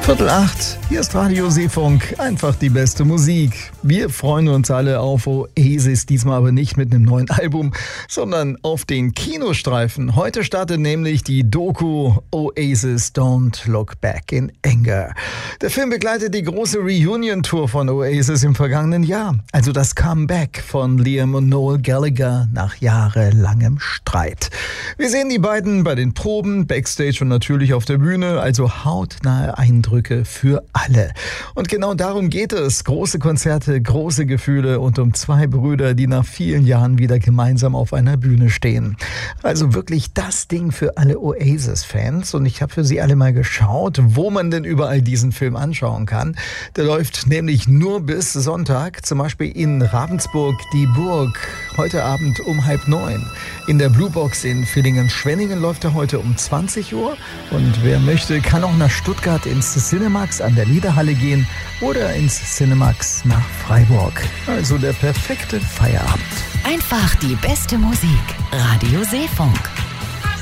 7:15, hier ist Radio Seefunk, einfach die beste Musik. Wir freuen uns alle auf Oasis, diesmal aber nicht mit einem neuen Album, sondern auf den Kinostreifen. Heute startet nämlich die Doku Oasis Don't Look Back in Anger. Der Film begleitet die große Reunion-Tour von Oasis im vergangenen Jahr, also das Comeback von Liam und Noel Gallagher nach jahrelangem Streit. Wir sehen die beiden bei den Proben, Backstage und natürlich auf der Bühne, also hautnahe Eindrücke für alle. Und genau darum geht es. Große Konzerte, große Gefühle und um zwei Brüder, die nach vielen Jahren wieder gemeinsam auf einer Bühne stehen. Also wirklich das Ding für alle Oasis-Fans. Und ich habe für sie alle mal geschaut, wo man denn überall diesen Film anschauen kann. Der läuft nämlich nur bis Sonntag, zum Beispiel in Ravensburg die Burg, heute Abend um 8:30. In der Blue Box in Villingen-Schwenningen läuft er heute um 20 Uhr. Und wer möchte, kann auch nach Stuttgart ins Cinemax an der Liederhalle gehen oder ins Cinemax nach Freiburg. Also der perfekte Feierabend. Einfach die beste Musik. Radio Seefunk.